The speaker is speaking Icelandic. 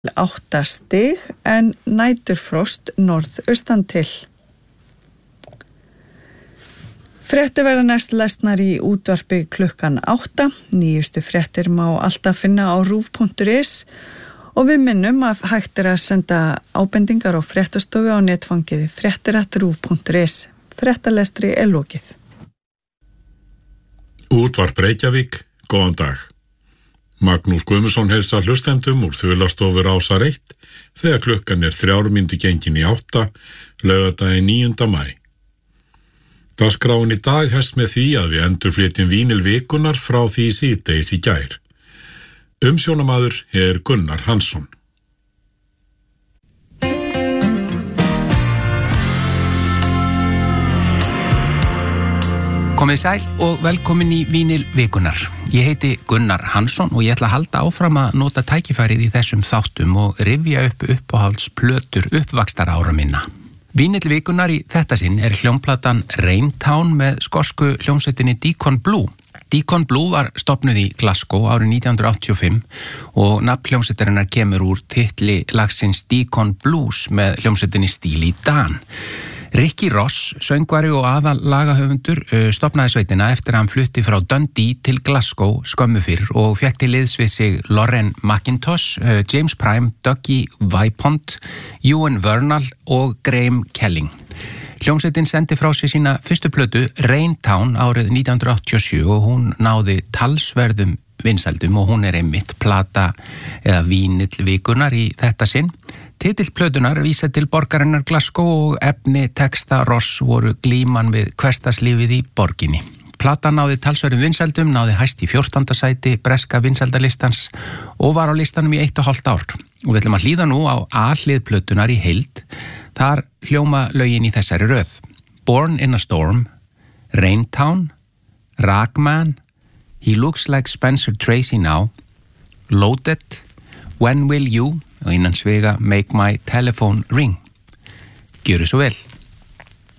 8 stig en næturfrost norðaustan til. Fréttir verða næst lesnar í útvarpi klukkan 8. Nýjustu fréttir má alltaf finna á rúv.is og við minnum að hægt að senda ábendingar á fréttastofu á netfangiði fréttir@rúv.is. Fréttalestri lokið. Útvarp Reykjavík, góðan dag. Magnús Guðmundsson heilsar hlustendum úr þulastofu Rásar 1 þegar klukkan 3 mínútur gengin í 8, laugardaginn 9. maí. Dagskráin í dag hefst með því að við endurflytjum vínil vikunnar frá því síðdegis í gær. Umsjónamaður Gunnar Hansson. Komið sæl og velkomin í Vínil vikunnar. Ég heiti Gunnar Hansson og ég ætla að halda áfram að nota tækifærið í þessum þáttum og rifja upp uppáhaldsplötur uppvaxtarára minna. Vínil vikunnar í þetta sinn hljómplatan Raintown með skosku hljómsveitinni Deacon Blue. Deacon Blue var stofnuð í Glasgow árið 1985 og nafn hljómsveitarinnar kemur úr titli lagsins Deacon Blues með hljómsveitinni Steely Dan. Ricky Ross, söngvari og aðal lagahöfundur, stofnaði sveitina eftir að hann flutti frá Dundee til Glasgow skömmu fyrr og fekk til liðs við sig Lauren McIntosh, James Prime, Dougie Vaipont, Ewan Vernal og Graham Kelling. Hljómsveitin sendi frá sig sína fyrstu plötu Raintown árið 1987 og hún náði talsverðum vinsældum og hún einmitt plata eða vínill vikunnar í þetta sinn. Titill plötunar vísa til borgarinnar Glasgow og efni texta Ross voru glíman við hversdagslífið í borginni. Platan náði talsverðum vinsældum, náði hæst í 14. sæti breska vinsældalistans og var á listanum í 1,5 ár. Og við ætlum að hlýða nú á A-hlið plötunar í heild. Þar hljóma lögin í þessari röð. Born in a Storm, Raintown, Ragman, He Looks Like Spencer Tracy Now, Loaded, When Will You og innan svega Make My Telephone Ring. Gjöru svo vel.